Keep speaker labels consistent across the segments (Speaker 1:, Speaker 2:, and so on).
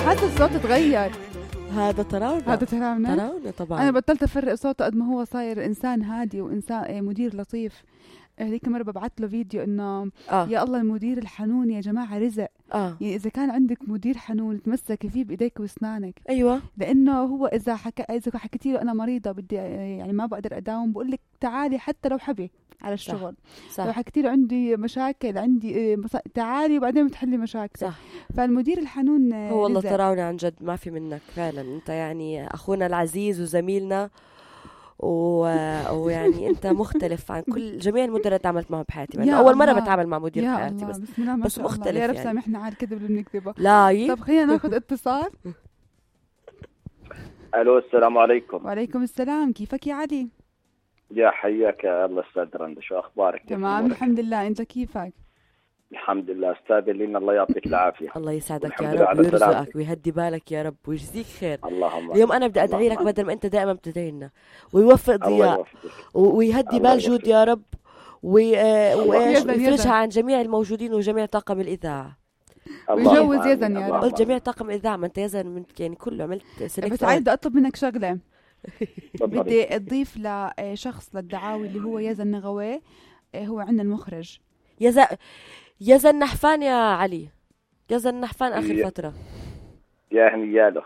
Speaker 1: حاسة الصوت تغير.
Speaker 2: هذا تراونا.
Speaker 1: هذا تراونا
Speaker 2: طبعا.
Speaker 1: أنا بطلت أفرق صوته قد ما هو صاير إنسان هادي وإنسان مدير لطيف. هذيك مرة ببعت له فيديو إنه يا الله المدير الحنون يا جماعة رزق. يعني إذا كان عندك مدير حنون تمسكي فيه بإيديك وأسنانك.
Speaker 2: أيوة.
Speaker 1: لأنه هو إذا حكيتي له أنا مريضة بدي يعني ما بقدر أداوم بقول لك تعالي حتى لو حبي على الشغل. صح. لو حكيتي له عندي مشاكل عندي تعالي وبعدين بتحلي مشاكل. صح. فالمدير الحنون
Speaker 2: هو والله تراونا عن جد ما في منك فعلا. أنت يعني أخونا العزيز وزميلنا ويعني انت مختلف عن كل جميع المدراء اللي تعاملت معهم بحياتي. يعني اول مره بتعامل مع مدير في حياتي بس مختلف.
Speaker 1: يا رب
Speaker 2: يعني.
Speaker 1: سامحنا على الكذب اللي بنكذبه.
Speaker 2: لا
Speaker 1: طب خلينا ناخذ اتصال.
Speaker 3: الو السلام عليكم.
Speaker 1: وعليكم السلام. كيفك يا علي؟
Speaker 3: يا حياك يا الله استاذ رندا. شو اخبارك؟
Speaker 1: تمام الحمد لله. انت كيفك؟
Speaker 3: الحمد لله استاذ لينا. الله يعطيك العافيه.
Speaker 2: الله يسعدك يا رب ويرزقك ويهدي بالك يا رب ويجزيك خير.
Speaker 3: اللهم
Speaker 2: اليوم انا بدي ادعي لك بدل ما انت دائما بتدعي لنا ويوفق ضياء ويهدي بال جود يا رب ويفرجها عن جميع الموجودين وجميع طاقم الاذاعه.
Speaker 1: ويجوز يزن يا رب.
Speaker 2: قلت جميع طاقم الاذاعه ما انت يزن من يعني كله عملت سلكت.
Speaker 1: بس عايز اطلب منك شغله. بدي اضيف لشخص للدعاوي اللي هو يزن نغوي. هو عندنا المخرج يزن نحفان يا علي. يزن نحفان آخر فترة.
Speaker 3: يا هنياله.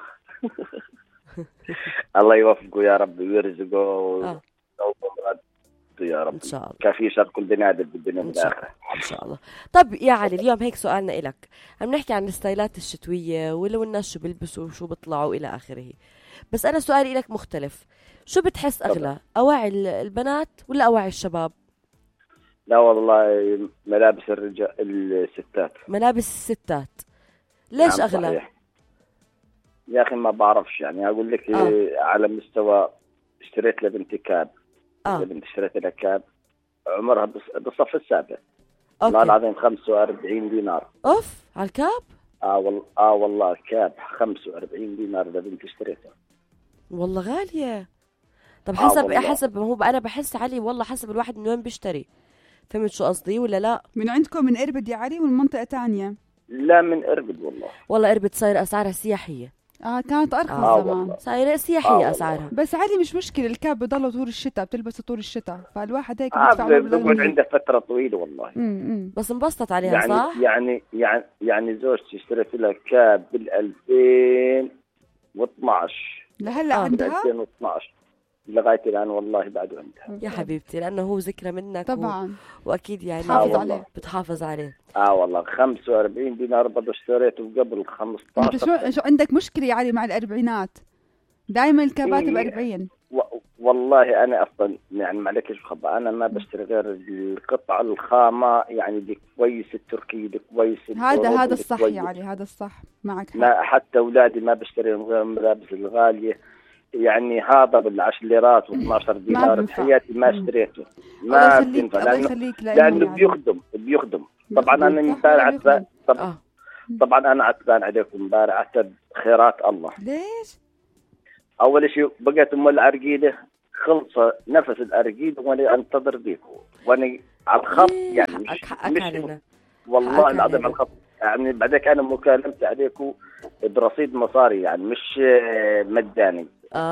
Speaker 3: الله يوفقه يا رب ويرزقه يا رب إن شاء الله. كافي شر كل بنادم بالدنيا والآخرة
Speaker 2: إن شاء الله. طب يا علي اليوم هيك سؤالنا إلك. عم نحكي عن الستايلات الشتوية ولو الناس شو بيلبسوا وشو بيطلعوا إلى آخره. بس أنا سؤالي إلك مختلف. شو بتحس أغلى أواعي البنات ولا أواعي الشباب؟
Speaker 3: لا والله ملابس الستات.
Speaker 2: ملابس الستات. ليش
Speaker 3: نعم
Speaker 2: أغلى؟
Speaker 3: صحيح. يا أخي ما بعرفش يعني أقول لك على مستوى اشتريت لبنتي كاب. لبنتي اشتريت لها كاب عمرها بالصف السابع. والله العظيم 45 دينار.
Speaker 2: أوف على الكاب؟
Speaker 3: والله كاب 45 دينار لبنتي اشتريتها.
Speaker 2: والله غالية. طب حسب هو أنا بحس علي والله حسب الواحد من وين بيشتري. فهمت شو قصدي ولا لا؟
Speaker 1: من عندكم من إربد يا علي ومن منطقة تانية؟
Speaker 3: لا من إربد والله
Speaker 2: إربد صاير أسعارها سياحية.
Speaker 1: كانت أرخص زمان.
Speaker 2: صايرة سياحية أسعارها.
Speaker 1: بس علي مش مشكلة الكاب بضله طول الشتاء بتلبسه طول الشتاء فالواحد هيك
Speaker 3: بقعد عنده فترة طويلة والله.
Speaker 2: بس انبسطت عليها
Speaker 3: يعني
Speaker 2: صح؟
Speaker 3: يعني زوجتي اشتريت لها كاب بال2012
Speaker 1: لهلا عندها؟
Speaker 3: 2012 لغاية الآن والله بعده عندها
Speaker 2: يا حبيبتي لأنه هو ذكرى منك
Speaker 1: طبعا
Speaker 2: وأكيد يعني بتحافظ عليه.
Speaker 3: والله 45 دينار برضه اشتريته قبل 15.
Speaker 1: شو عندك مشكلة يا علي مع الأربعينات؟ دايما الكابات ب40.
Speaker 3: والله أنا أصلا يعني معلكش خبا أنا ما بشتري غير القطعة الخامة يعني دي كويس التركي دي كويس.
Speaker 1: هذا الصح يا علي هذا الصح معك حق.
Speaker 3: ما حتى أولادي ما بشتري غير الملابس الغالية يعني هذا بالعشر ليرات و12 دينار بحياتي ما اشتريته. ما بينفع لأنه بيخدم. طبعا أنا امبارح طبعا أنا عتبان عليكم امبارح عتب خيرات الله.
Speaker 1: ليش؟
Speaker 3: أول شيء بقيت أم العرقيدة خلص نفس العرقيدة وأنا أنتظر بيكم وأنا على الخط يعني مش والله العظيم على الخط يعني بعدك أنا مكالمت عليكم برصيد مصاري يعني مش مجاني.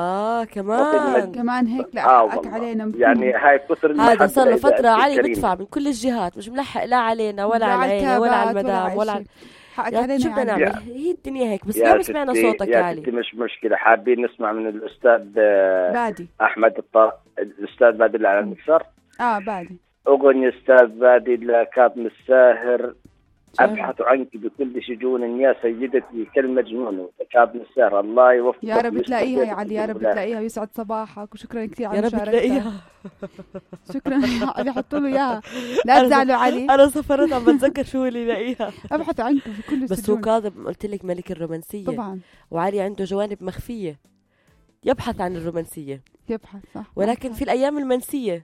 Speaker 1: كمان هيك لا حقك علينا
Speaker 3: يعني هاي كثر
Speaker 2: هذا صار له فترة علي بدفع من كل الجهات مش ملحق لا علينا ولا على العيلة ولا على المدام ولا على
Speaker 1: حقك علينا.
Speaker 2: شو بدنا نعمل هي الدنيا هيك بس اليوم سمعنا صوتك يا علي.
Speaker 3: مش مشكلة حابين نسمع من الأستاذ
Speaker 1: بادي
Speaker 3: أحمد الأستاذ بادي اللي على المكسر.
Speaker 1: بادي
Speaker 3: أغنية أستاذ بادي لكاظم الساهر أبحث عنك بكل شجون يا سيدتي كالمجنون. كاظم الساهر الله يوفقك
Speaker 1: يا رب تلاقيها يا علي. يا رب تلاقيها ويسعد صباحك وشكرا كثير على
Speaker 2: مشاركتك.
Speaker 1: شكرا علي حطوا له اياها لا تزعلوا علي.
Speaker 2: انا سفرت عم بتذكر شو اللي لاقيها.
Speaker 1: ابحث عنك في كل
Speaker 2: بس هو كاظم قلت لك ملك الرومانسيه
Speaker 1: طبعا
Speaker 2: وعلي عنده جوانب مخفيه يبحث عن الرومانسيه
Speaker 1: يبحث صح
Speaker 2: ولكن في الايام المنسيه.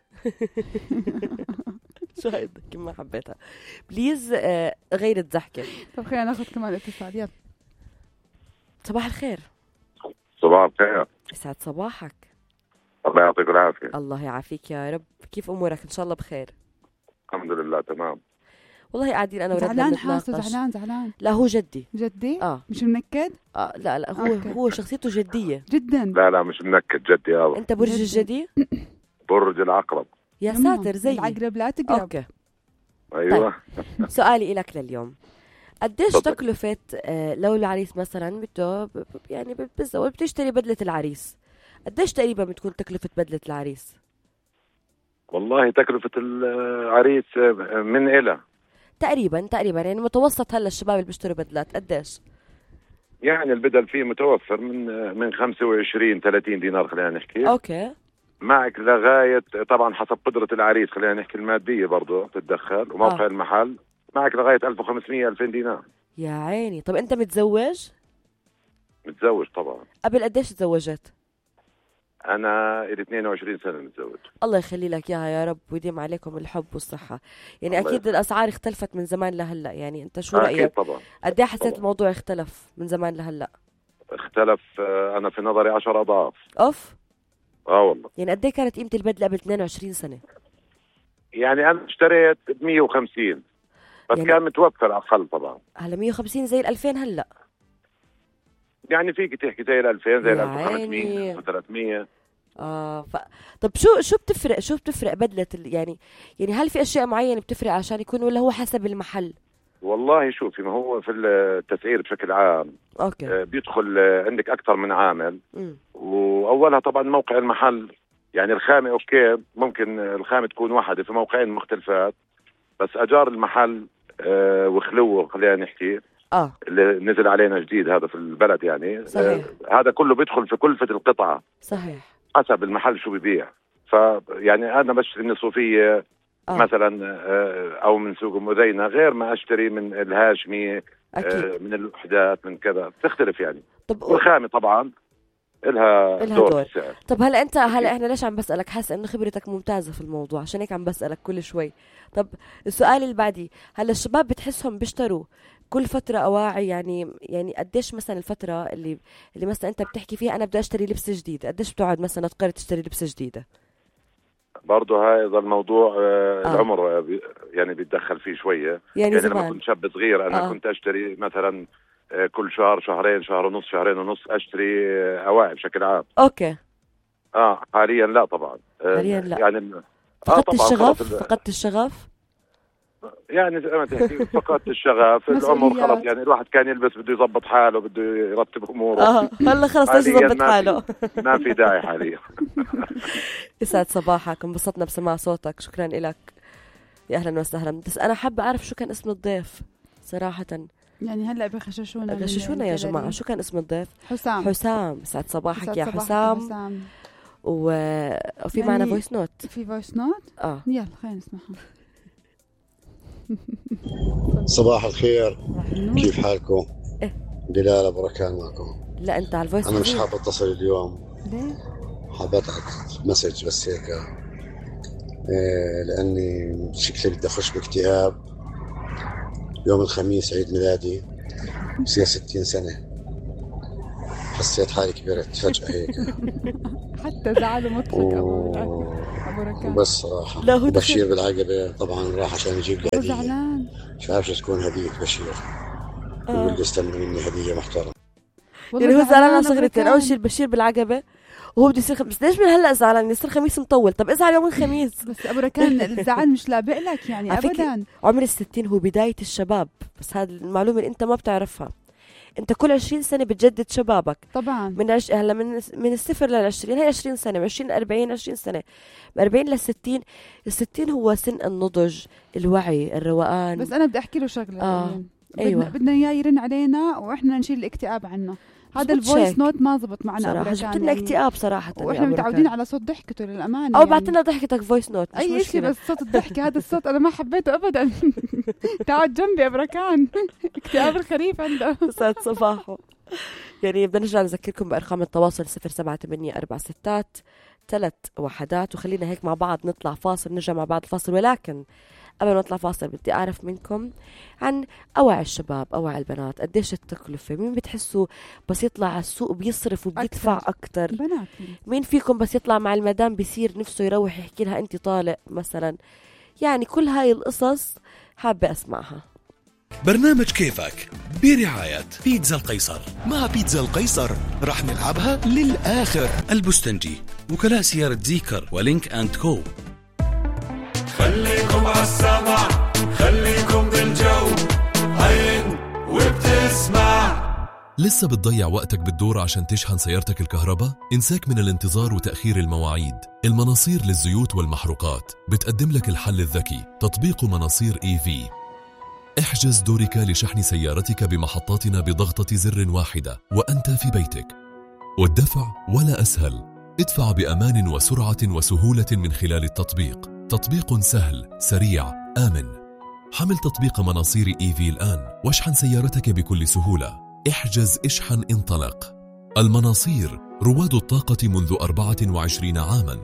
Speaker 2: شو هاي الضحكة ما حبيتها بليز غير الضحكة.
Speaker 1: طب خلينا ناخذ كمان اتصال. يلا
Speaker 2: صباح الخير.
Speaker 4: صباح الخير.
Speaker 2: يسعد صباحك.
Speaker 4: الله يعطيك العافية.
Speaker 2: الله يعافيك يا رب. كيف أمورك إن شاء الله بخير؟
Speaker 4: الحمد لله تمام.
Speaker 2: والله قاعدين انا وربنا نتناقش.
Speaker 1: زعلان
Speaker 2: لا هو جدي.
Speaker 1: مش منكد.
Speaker 2: لا هو شخصيته جديه
Speaker 1: جدا.
Speaker 4: لا مش منكد جدي.
Speaker 2: انت برج الجدي؟
Speaker 4: برج العقرب.
Speaker 2: يا ساتر زي
Speaker 1: العقرب لا تقرب.
Speaker 2: اوكي
Speaker 4: ايوه.
Speaker 2: طيب. سؤالي لك لليوم، قديش تكلفة لو العريس مثلا بده يعني بالزواج بتشتري بدلة العريس، قديش تقريبا بتكون تكلفة بدلة العريس؟
Speaker 4: والله تكلفة العريس من إلى
Speaker 2: تقريبا يعني متوسط هلا الشباب اللي بيشتروا بدلات قديش؟
Speaker 4: يعني البدل فيه متوفر من 25-30 دينار خلينا نحكي.
Speaker 2: اوكي.
Speaker 4: معك لغاية طبعا حسب قدرة العريس خلينا نحكي المادية برضه تتدخل وموقع المحل، معك لغاية 1500-2000 دينار.
Speaker 2: يا عيني. طب انت متزوج؟
Speaker 4: متزوج طبعا.
Speaker 2: قبل قديش تزوجت؟
Speaker 4: أنا إلي 22 سنة متزوج.
Speaker 2: الله يخلي لك إياها يا رب ويديم عليكم الحب والصحة. يعني أكيد الأسعار اختلفت من زمان لهلأ، يعني أنت شو رأيك؟
Speaker 4: أكيد طبعا.
Speaker 2: قد إيه حسيت الموضوع اختلف من زمان لهلأ؟
Speaker 4: اختلف أنا في نظري 10 أضعاف.
Speaker 2: أوف.
Speaker 4: والله.
Speaker 2: يعني قد إيه كانت قيمة البدلة قبل 22 سنة؟
Speaker 4: يعني أنا اشتريت ب150 بس يعني كان متوفر أقل طبعا.
Speaker 2: هلا 150 زي 2000 هلأ.
Speaker 4: يعني فيك تحكي زي 2000 زي 1500 300.
Speaker 2: طب شو بتفرق بدلة يعني هل في أشياء معينة بتفرق عشان يكون ولا هو حسب المحل؟
Speaker 4: والله شوفي، ما هو في التسعير بشكل عام
Speaker 2: أوكي.
Speaker 4: بيدخل عندك أكثر من عامل. وأولها طبعا موقع المحل، يعني الخامة أوكي ممكن الخامة تكون واحدة في موقعين مختلفات، بس أجار المحل وخلوه خلينا نحكي اللي نزل علينا جديد هذا في البلد يعني.
Speaker 2: صحيح.
Speaker 4: هذا كله بيدخل في كلفة القطعة.
Speaker 2: صحيح.
Speaker 4: حسب المحل شو ببيع. فيعني أنا بشتري من الصوفية مثلا أو من سوق مدينة غير ما أشتري من الهاشمي من الوحدات من كذا، تختلف يعني. والخامة طبعا إلها دور.
Speaker 2: طب هلا احنا ليش عم بسألك؟ حاسة انه خبرتك ممتازة في الموضوع عشان هيك عم بسألك كل شوي. طب السؤال اللي بعدي، هلا الشباب بتحسهم بيشتروا كل فترة أواعي، يعني قديش مثلا الفترة اللي مثلا أنت بتحكي فيها أنا بدي أشتري لبس جديد، قديش بتقعد مثلا تقرر تشتري لبس جديدة؟
Speaker 4: برضه هذا الموضوع العمر يعني بيتدخل فيه شوية. يعني لما كنت شاب صغير أنا كنت أشتري مثلا كل شهر شهرين شهر ونص شهرين ونص أشتري أواعي بشكل عام.
Speaker 2: أوكي.
Speaker 4: حاليا لا طبعا.
Speaker 2: حاليا لا.
Speaker 4: يعني
Speaker 2: فقدت الشغف
Speaker 4: يعني زي ما تحكي فقدت الشغف. العمر خلص، يعني الواحد كان يلبس بده يضبط حاله بده يرتب اموره.
Speaker 2: هلا خلص ليش يضبط حاله؟
Speaker 4: ما في داعي حاليا.
Speaker 2: يسعد صباحك، انبسطنا بسماع صوتك، شكرا لك. يا اهلا وسهلا. بس انا حابه اعرف شو كان اسم الضيف صراحه.
Speaker 1: يعني هلا بغششونا
Speaker 2: يا جماعه، شو كان اسم الضيف؟
Speaker 1: حسام.
Speaker 2: يسعد صباحك يا حسام. وفي معنا فويس نوت.
Speaker 1: في فويس نوت؟ يلا خلينا نسمعها.
Speaker 5: صباح الخير، كيف حالكم؟ دلال بركان معكم.
Speaker 2: لا انت على الفويس.
Speaker 5: انا مش حابب اتصل اليوم.
Speaker 1: ليه؟
Speaker 5: حابب ابعت مسج بس هيك لاني شكلي بدي اخش باكتئاب. يوم الخميس عيد ميلادي، بصير 60 سنة. حسيت حالي كبرت فجأة هيك.
Speaker 1: حتى زعله مضحك أبو ركان.
Speaker 5: بس صراحة بشير بالعقبة طبعا راح عشان يجيب لي هدية.
Speaker 1: زعلان.
Speaker 5: مش عارف شو تكون هدية بشير. يقول لي استنى مني هدية محترمة.
Speaker 2: يعني هو زعلان على شغلتين، أول شيء البشير بالعقبة وهو بده يصير بس ليش من هلا زعلان؟ يصير خميس مطول. طب ازعل يوم الخميس.
Speaker 1: بس ابو ركان الزعل مش لابق لك يعني ابدا.
Speaker 2: عمر 60 هو بداية الشباب، بس هذه المعلومة اللي انت ما بتعرفها. انت كل 20 سنة بتجدد شبابك
Speaker 1: طبعا.
Speaker 2: هلا من الصفر لل20 هي 20 سنة، من 20 40 20 سنة، من 40 ل60. ال60 هو سن النضج، الوعي، الروقان.
Speaker 1: بس انا بدي احكي له شغلة.
Speaker 2: ايوه
Speaker 1: بدنا اياه يرن علينا واحنا نشيل الاكتئاب عنه. هذا الفويس نوت ما زبط معنا
Speaker 2: صراحة، جبت لنا اكتئاب صراحة.
Speaker 1: واحنا متعودين على صوت ضحكته للأمانة.
Speaker 2: او بعت لنا ضحكتك فويس نوت
Speaker 1: اي شيء، بس صوت الضحكة هذا الصوت انا ما حبيته ابدا. تعال جنبي يا بركان. اكتئاب الخريف عنده.
Speaker 2: سعد صباحه. يعني بدنا نرجع نذكركم بأرقام التواصل 078-463-3 وخلينا هيك مع بعض نطلع فاصل، نرجع مع بعض الفاصل. ولكن قبل ما نطلع فاصل بدي أعرف منكم عن أوعي الشباب، أوعي البنات، قديش التكلفة؟ مين بتحسوا بس يطلع على السوق بيصرف وبيدفع أكتر؟
Speaker 1: بنات.
Speaker 2: مين فيكم بس يطلع مع المدام بيصير نفسه يروح يحكي لها أنت طالق مثلا؟ يعني كل هاي القصص حابة أسمعها.
Speaker 6: برنامج كيفك برعاية بيتزا القيصر.
Speaker 7: مع بيتزا القيصر رح نلعبها للآخر.
Speaker 6: البستنجي، وكلاء سيارة زيكر ولينك أند كو.
Speaker 8: خليكم عالسمع، خليكم بالجو، عين وبتسمع.
Speaker 9: لسه بتضيع وقتك بالدور عشان تشحن سيارتك الكهرباء؟ انساك من الانتظار وتأخير المواعيد. المناصير للزيوت والمحروقات بتقدم لك الحل الذكي، تطبيق مناصير EV. احجز دورك لشحن سيارتك بمحطاتنا بضغطة زر واحدة وأنت في بيتك. والدفع ولا أسهل، ادفع بأمان وسرعة وسهولة من خلال التطبيق. تطبيق سهل، سريع، آمن. حمل تطبيق مناصير EV الآن واشحن سيارتك بكل سهولة. احجز، اشحن، انطلق. المناصير، رواد الطاقة منذ 24 عاماً.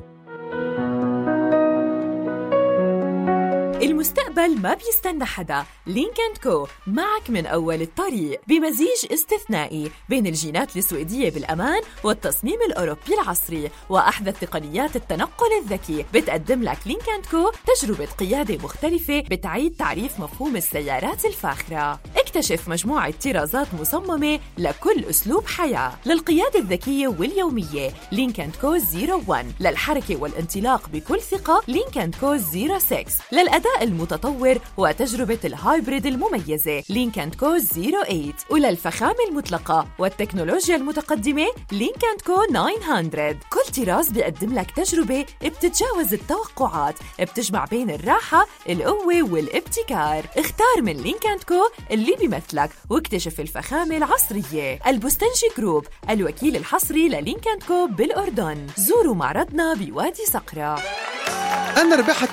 Speaker 10: المستقبل ما بيستنى حدا. لينك أند كو معك من أول الطريق بمزيج استثنائي بين الجينات السويدية بالأمان والتصميم الأوروبي العصري وأحدث تقنيات التنقل الذكي. بتقدم لك لينك أند كو تجربة قيادة مختلفة بتعيد تعريف مفهوم السيارات الفاخرة. اكتشف مجموعة طرازات مصممة لكل أسلوب حياة. للقيادة الذكية واليومية لينك أند كو 01. للحركة والانطلاق بكل ثقة لينك أند كو 06. للأداء المتطور وتجربة الهايبريد المميزة لينك أند كو 08. وللفخامة المطلقة والتكنولوجيا المتقدمة لينك أند كو 900. كل طراز بيقدم لك تجربة بتتجاوز التوقعات، بتجمع بين الراحة، القوة والابتكار. اختار من لينك أند كو اللي بيمثلك واكتشف الفخامة العصرية. البستنجي جروب، الوكيل الحصري للينك أند كو بالأردن. زوروا معرضنا بوادي صقرة.
Speaker 7: أنا ربحت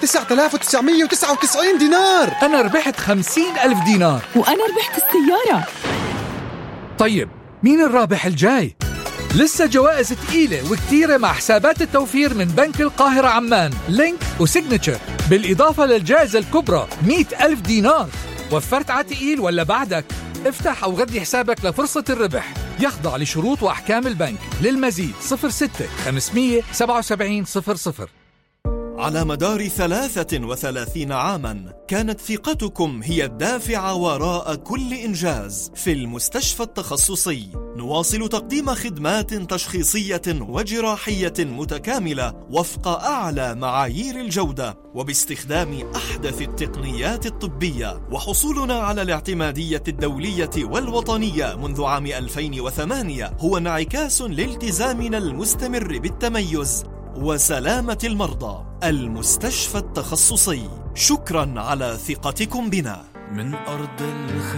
Speaker 7: 9999 دينار.
Speaker 11: أنا ربحت 50,000 دينار.
Speaker 12: وأنا ربحت السيارة.
Speaker 11: طيب مين الرابح الجاي؟ لسه جوائز تقيلة وكتيرة مع حسابات التوفير من بنك القاهرة عمان، لينك وسيجنتشر، بالإضافة للجائزة الكبرى 100,000 دينار. وفرت عتقيل ولا بعدك؟ افتح أو غذي حسابك لفرصة الربح. يخضع لشروط وأحكام البنك. للمزيد 06 500 77 00.
Speaker 13: على مدار 33 عاماً كانت ثقتكم هي الدافع وراء كل إنجاز. في المستشفى التخصصي نواصل تقديم خدمات تشخيصية وجراحية متكاملة وفق أعلى معايير الجودة وباستخدام أحدث التقنيات الطبية. وحصولنا على الاعتمادية الدولية والوطنية منذ عام 2008 هو انعكاس لالتزامنا المستمر بالتميز وسلامة المرضى. المستشفى التخصصي، شكراً على ثقتكم بنا.
Speaker 8: من أرض الخير